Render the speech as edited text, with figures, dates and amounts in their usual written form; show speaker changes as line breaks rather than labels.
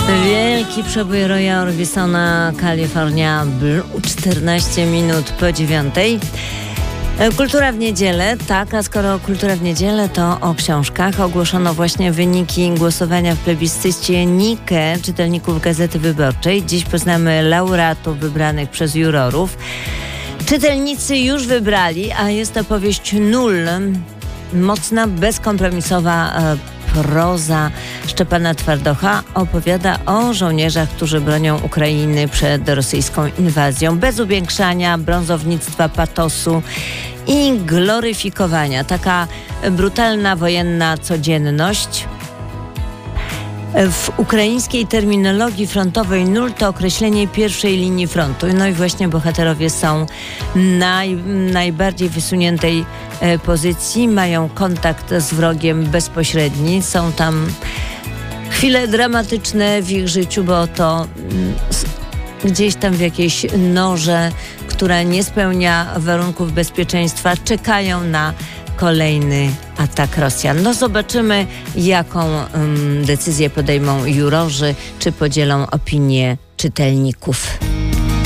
Wielki przebój Roya Orbisona, California Blue, 14 minut po 9. Kultura w niedzielę, tak, a skoro kultura w niedzielę, to o książkach. Ogłoszono właśnie wyniki głosowania w plebiscycie Nike czytelników Gazety Wyborczej. Dziś poznamy laureatów wybranych przez jurorów. Czytelnicy już wybrali, a jest to powieść Nul. Mocna, bezkompromisowa proza Szczepana Twardocha opowiada o żołnierzach, którzy bronią Ukrainy przed rosyjską inwazją. Bez upiększania, brązownictwa, patosu i gloryfikowania. Taka brutalna wojenna codzienność. W ukraińskiej terminologii frontowej nul to określenie pierwszej linii frontu. No i właśnie bohaterowie są najbardziej wysuniętej pozycji, mają kontakt z wrogiem bezpośredni. Są tam chwile dramatyczne w ich życiu, bo to gdzieś tam w jakiejś norze, która nie spełnia warunków bezpieczeństwa, czekają na kolejny atak Rosjan. No zobaczymy, jaką decyzję podejmą jurorzy, czy podzielą opinię czytelników.